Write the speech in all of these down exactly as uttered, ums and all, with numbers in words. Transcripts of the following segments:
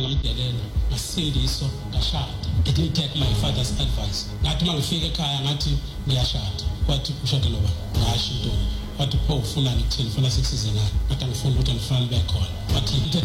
ngamdelela ngasindiso ngashada. I didn't take my father's advice. Ngathi mangifika ekhaya ngathi ngiyashada. Kwathi ushade noba ngasho intoni. Wathi pho ufuna ngithini ufuna sikusize ngani. Ngathi ngifuna ukuthi ngifuna libe khona. Wathi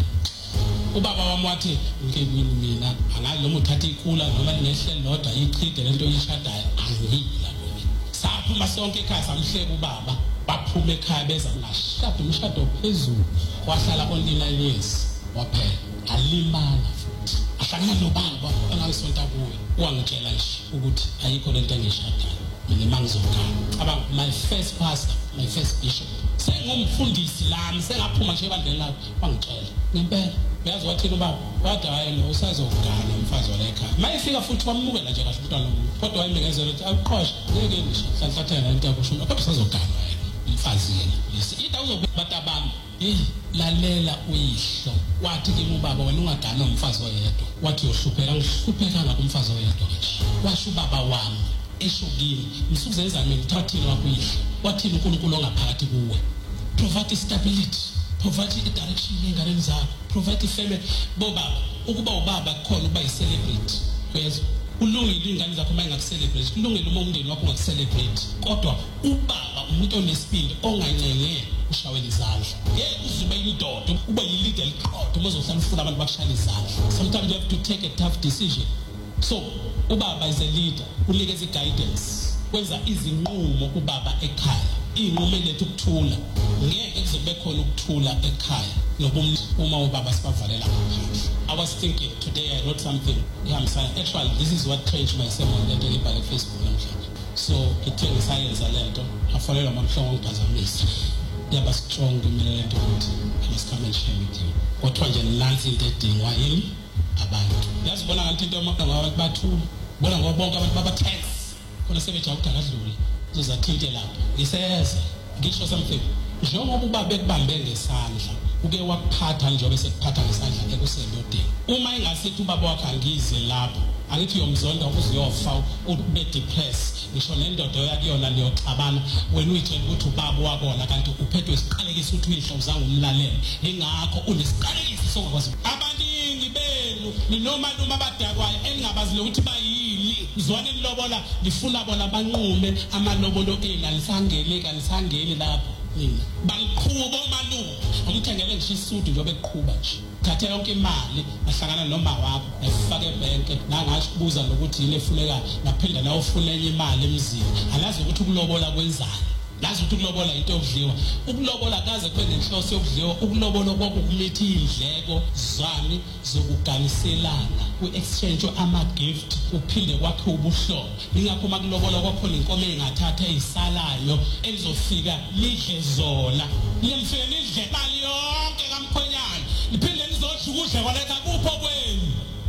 ubaba wami wathi ngeke mina angazi noma uthatha ikula noma lingehle lodwa ichide lento yishadayo angiyila mina. Saphuma sonke ekhaya samhleka ubaba. Baphuma ekhaya beza ngashada umshado phezulu. Wahlala only years waphela. Alimala futhi. Ahlangana nobaba engangisonta kuye. Wangitshela nje ukuthi ayikho lento engishadayo. Mina mangizokana. Aba my first pastor, my first bishop. Sengumfundisi lami sengaphuma nje ebandleni lakhe wangitshela. Ngempela uyazi wathi ubaba wathi hayi lo usazogana umfazi wala ekhaya. Mayifika futhi wamukela nje kahle umntwana lo. Kodwa wayemekezela ukuthi awuqhosha ngeke ngisho hlanhlathela into yakusho kodwa usazogana wena umfazi yena. Yisi ida uzobata bami. Eh lalela uyihlo. Wathi ke ubaba wena ungagana umfazi oyedwa. Wathi uhlupheka ngihlupheka ngakumfazi oyedwa nje. Washo ubaba wami eshokini msukuzenza mina uthathile wakuyihlo. Wathi uNkulunkulu ongaphakathi kuwe. Provide stability. Provide direction enganeni zakho. Provide family. Boba ukuba ubaba khona uba yi-celebrate. Uyezwa? Kulungile ingane zakho maye ngaku-celebrate. Kulungile uma umndeni wakho ngaku-celebrate. Kodwa ubaba umuntu onesibindi ongancenge ushawela izandla. Ngeke uzuba indoda ube yi-leader eliqotho uma uzohlala ufuna abantu bakushayela izandla. Sometimes you have to take a tough decision. So ubaba is a leader. Unikeza i-guidance. Kwenza izinqumo kubaba ekhaya. Inqumo lethu ukuthula. Ngeke kuzobe khona ukuthula ekhaya. Nokumuntu uma ubaba sibavalela ngaphandle. I was thinking today I wrote something. Yeah, I'm saying actually this is what changed my sermon lento libhale Facebook namhlanje. So ithe ngisayenza lento afanele amamhlongo ngidazamisa. Yaba strong kumele lento ukuthi I must come and share with you. Kodwa nje nansi into edingwa yini abantu. Yazibona ngathi into yamaqaba bathu bona ngoba bonke abantu baba tax. Khona sebeja ukudakadlule. Uzozathinte lapha. Ngiseza ngisho something. Njengoba ubaba ekubambe ngesandla uke wakuphatha njengoba esekuphatha ngesandla ekusendodeni. Uma ingasithi ubaba wakhe angize lapho angithi yomzonda ukuziyofa ube depressed ngisho nendoda yakuyona liyoxabana wena uyitshela ukuthi ubaba wabona kanti uphethwe isiqalekiso uthi uyihlo uzange umlalele ingakho unesiqalekiso sokwazi abaningi benu ninoma noma abadakwayo engabazi ukuthi bayini izwane lilobola lifuna bona banqume amalobolo ena lisangele kanisangeli lapho nina bangiqhuba omalume umthengele ngisho isudu njobe eqhuba nje thatha yonke imali ahlangana noma wakho ayifake ebank nangasho kubuza nokuthi yini efuneka naphinda nawe ufuna enye imali emzini alazi ukuthi ukulobola kwenzani lazi ukuthi ukulobola into yokudliwa ukulobola kaze kwenze inhloso yokudliwa ukulobola kokukumithi indleko zami zokuganiselana ku-exchange ama-gift uphinde kwakhe ubuhlobo ingakho uma kulobola kwakhona inkomo engathatha ey'salayo elizofika lidle zona niyemfike nidle imali yonke kamkhonyana niphinde nizodla ukudla kwaletha kupho kwenu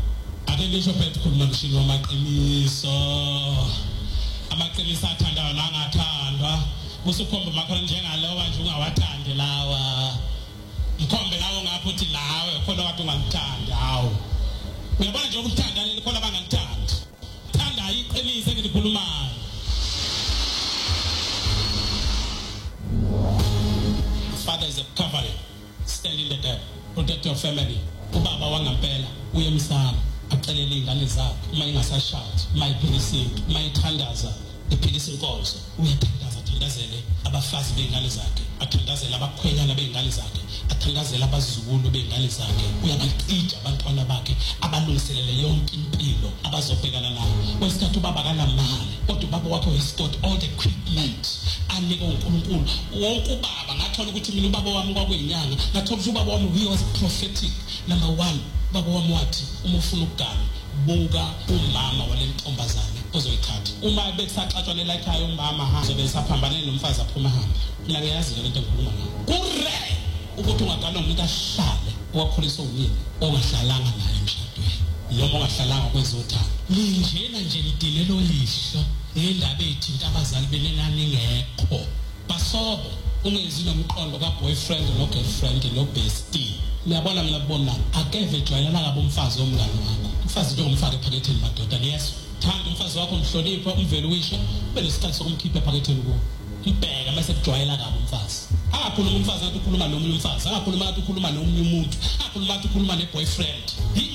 ake lisho phethe khuluma ngishilo amaqiniso amaqiniso athandayo nangathandwa usukhomba makhona njengalowa nje ungawathandi lawa mkhombe lawo ngapho uthi lawe khona wathi ungamthandi hawo uyabona nje ukuthanda khona bangalithandi thanda iqiniso engilikhulumayo father is a covering stand in the gap protect your family ubaba wangampela uye emsamo acelele ingane zakhe uma ingasashadi uma iphilisiwe uma ithandaza iphilisa inkonzo uyathandaza athandazele abafazi beingane zakhe athandazele abakhwenyana beingane zakhe athandazele abazukulu beingane zakhe uyabacija abantwana bakhe abalungiselele yonke impilo abazobhekana nayo wesikhathi ubaba kanamali kodwa ubaba wakhe uyistort all the equipment anike uNkulunkulu wonke ubaba ngathola ukuthi mina ubaba wami kwakuyinyanga ngathola ukuthi ubaba wami he was prophetic number one ubaba wami wathi uma ufuna ukugana buka umama walentombazane ozoyithatha uma besaxatshwanela ekhaya umama hamba zobe saphambane nomfazi aphuma hamba mina ngiyazi lento engikhuluma ngayo kure ukuthi ungagana umuntu ahlale owakhulisa unini ongahlalanga naye emshadweni noma ongahlalanga kwezothando linjena nje lidilelo lihlo ngendaba ethinta abazali benenani ngekho basobo ungenzi nomqondo ka boyfriend no girlfriend no bestie uyabona mina kubona akeve jwayelana ngabo umfazi womngane wakho umfazi nje ngomfaka ephaketheni madoda yes thanda umfazi wakho umhlonipha umvelo wisho bele isikhathi sokumkhipha ephaketheni kuwo ibheka mase kujwayela ngabo umfazi akakhuluma umfazi athi ukhuluma nomunye umfazi akakhuluma athi ukhuluma nomunye umuntu akakhuluma athi ukhuluma ne boyfriend